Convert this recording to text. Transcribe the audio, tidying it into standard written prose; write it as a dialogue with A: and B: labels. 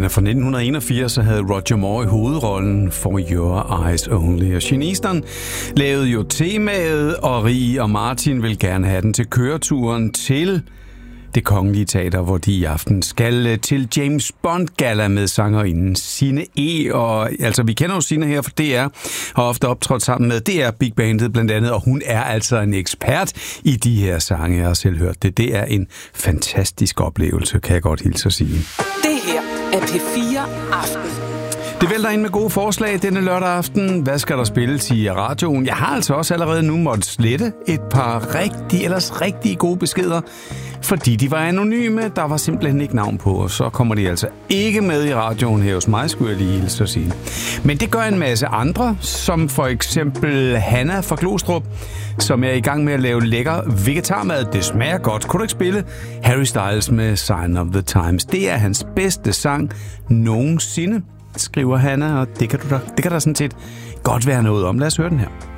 A: er fra 1981, så havde Roger Moore i hovedrollen For Your Eyes Only. Og Gene Easton lavede jo temaet, og Rie og Martin vil gerne have den til køreturen til Det Kongelige Teater, hvor de i aften skal til James Bond-galla med sangerinden Signe E. Og altså, vi kender jo Signe her, for DR har ofte optrådt sammen med DR Big Bandet blandt andet, og hun er altså en ekspert i de her sange. Jeg har selv hørt det. Det er en fantastisk oplevelse, kan jeg godt hilse at sige.
B: Det her er P4 Aften.
A: Det vælter ind med gode forslag denne lørdag aften. Hvad skal der spilles i radioen? Jeg har altså også allerede nu måttet slette et par rigtig gode beskeder, fordi de var anonyme. Der var simpelthen ikke navn på, og så kommer de altså ikke med i radioen her hos mig, skulle jeg lige hilse at sige. Men det gør en masse andre, som for eksempel Hanna fra Glostrup, som er i gang med at lave lækker vegetarmad. Det smager godt. Kunne du ikke spille Harry Styles med Sign of the Times? Det er hans bedste sang nogensinde, skriver Hanna, og det kan der sådan set godt være noget om. Lad os høre den her.